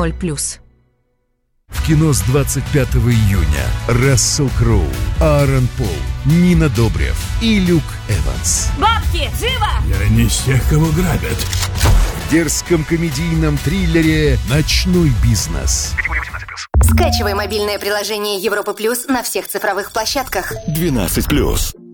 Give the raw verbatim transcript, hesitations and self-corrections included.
ноль плюс. В кино с двадцать пятого июня Рассел Кроу, Аарон Пол, Нина Добрев и Люк Эванс. Бабки, живо! Я не из тех, кого грабят. В дерзком комедийном триллере «Ночной бизнес». Скачивай мобильное приложение Европа Плюс на всех цифровых площадках. двенадцать плюс.